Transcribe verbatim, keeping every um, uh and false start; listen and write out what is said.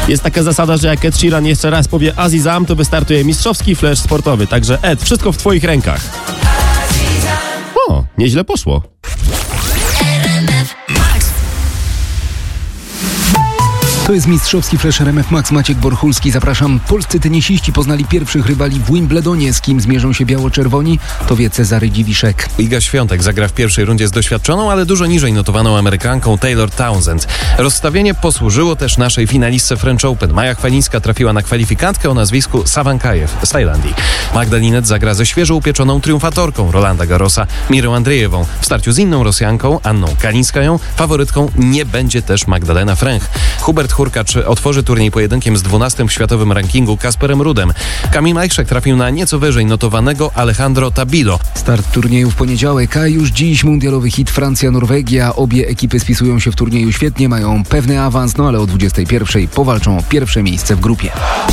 Jest taka zasada, że jak Ed Sheeran jeszcze raz powie Azizam, to wystartuje mistrzowski flash sportowy. Także Ed, wszystko w twoich rękach. O, nieźle poszło. To jest mistrzowski flash R M F Max, Maciek Borchulski. Zapraszam. Polscy tenisiści poznali pierwszych rywali w Wimbledonie. Z kim zmierzą się biało-czerwoni, to wie Cezary Dziwiszek. Iga Świątek zagra w pierwszej rundzie z doświadczoną, ale dużo niżej notowaną Amerykanką Taylor Townsend. Rozstawienie posłużyło też naszej finalistce French Open. Maja Chwalińska trafiła na kwalifikantkę o nazwisku Sawankajew z Tajlandii. Magda Linette zagra ze świeżo upieczoną triumfatorką Rolanda Garrosa Mirą Andrzejewą. W starciu z inną Rosjanką, Anną Kalińskają, faworytką nie będzie też Magdalena Fręch. Hubert Hurkacz otworzy turniej pojedynkiem z dwunastym w światowym rankingu Kasperem Rudem. Kamil Majchrzak trafił na nieco wyżej notowanego Alejandro Tabido. Start turnieju w poniedziałek, a już dziś mundialowy hit Francja-Norwegia. Obie ekipy spisują się w turnieju świetnie, mają pewny awans, no ale o dwudziestej pierwszej powalczą o pierwsze miejsce w grupie.